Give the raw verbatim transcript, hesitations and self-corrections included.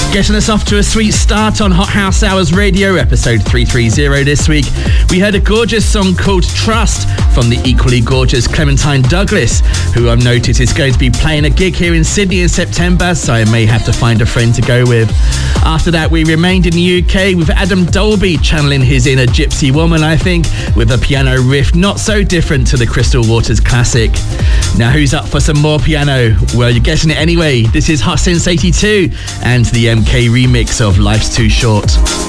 Getting us off to a sweet start on Hot House Hours Radio, episode three thirty this week. We heard a gorgeous song called Trust from the equally gorgeous Clementine Douglas, who I've noticed is going to be playing a gig here in Sydney in September, so I may have to find a friend to go with. After that, we remained in the U K with Adam Dolby channeling his inner gypsy woman, I think, with a piano riff not so different to the Crystal Waters classic. Now, who's up for some more piano? Well, you're guessing it anyway. This is Hot Since eighty-two and the M K remix of Life's Too Short.